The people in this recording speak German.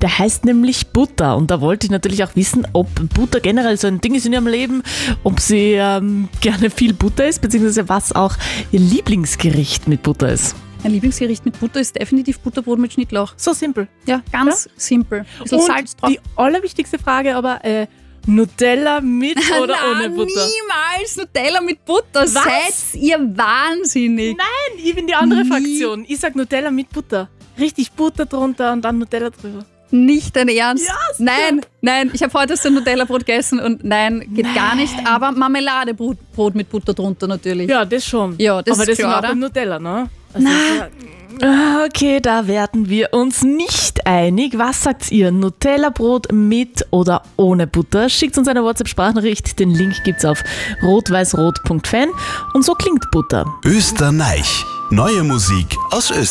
Der heißt nämlich Butter. Und da wollte ich natürlich auch wissen, ob Butter generell so ein Ding ist in ihrem Leben, ob sie gerne viel Butter isst, beziehungsweise was auch ihr Lieblingsgericht mit Butter ist. Mein Lieblingsgericht mit Butter ist definitiv Butterbrot mit Schnittlauch. So simpel. Ja, ganz simpel. Bisschen Und Salz drauf. die allerwichtigste Frage aber, Nutella mit oder ohne Butter? Niemals Nutella mit Butter. Was? Seid ihr wahnsinnig? Nein, ich bin die andere Nie. Fraktion. Ich sag Nutella mit Butter. Richtig Butter drunter und dann Nutella drüber. Nicht dein Ernst? Ja, Nein. Ich habe heute so ein Nutella-Brot gegessen und nein, geht gar nicht. Aber Marmeladebrot mit Butter drunter natürlich. Ja, das schon. Ja, das aber ist das klar, ist auch oder? im Nutella, ne? Also okay, da werden wir uns nicht einig. Was sagt ihr? Nutella-Brot mit oder ohne Butter? Schickt uns eine WhatsApp-Sprachnachricht. Den Link gibt's auf rot-weiß-rot.fan. Und so klingt Butter. Österreich. Neue Musik aus Österreich.